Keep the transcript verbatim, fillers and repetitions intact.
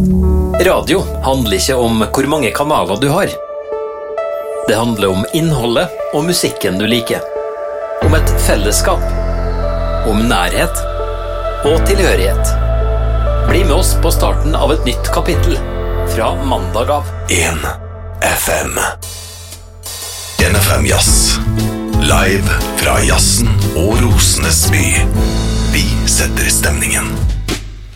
Radio handler ikke om hvor mange kanaler du har. Det handler om innholdet og musikken du liker. Om et fellesskap. Om nærhet og tilhørighet. Bli med oss på starten av et nytt kapittel. Fra mandag av. en F M. en F M Jazz. Live fra jazzen og Rosenes by. Vi setter stemningen.